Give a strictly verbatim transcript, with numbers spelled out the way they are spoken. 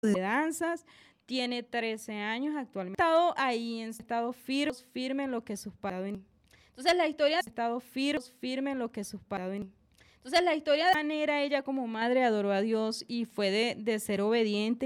de danzas, tiene trece años actualmente. Ha estado ahí, en estado firme, firme en lo que sus padres. Entonces la historia ha estado firme, firme en lo que sus padres. Entonces la historia de manera ella como madre adoró a Dios y fue de, de ser obediente